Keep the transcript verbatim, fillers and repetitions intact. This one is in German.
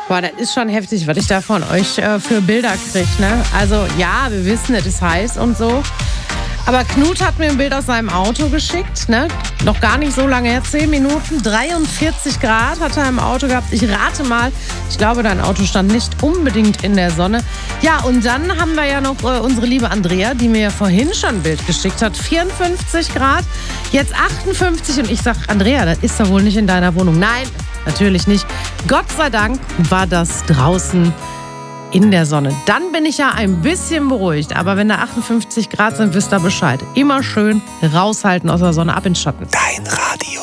Boah, das ist schon heftig, was ich da von euch äh, für Bilder kriege. Ne? Also ja, wir wissen, es ist heiß und so. Aber Knut hat mir ein Bild aus seinem Auto geschickt. Ne? Noch gar nicht so lange her, zehn Minuten. dreiundvierzig Grad hat er im Auto gehabt. Ich rate mal, ich glaube, dein Auto stand nicht unbedingt in der Sonne. Ja, und dann haben wir ja noch äh, unsere liebe Andrea, die mir ja vorhin schon ein Bild geschickt hat. vierundfünfzig Grad, jetzt achtundfünfzig. Und ich sag, Andrea, das ist doch wohl nicht in deiner Wohnung. Nein, natürlich nicht. Gott sei Dank war das draußen in der Sonne. Dann bin ich ja ein bisschen beruhigt. Aber wenn da achtundfünfzig Grad sind, wisst ihr Bescheid. Immer schön raushalten aus der Sonne, ab ins Schatten. Dein Radio.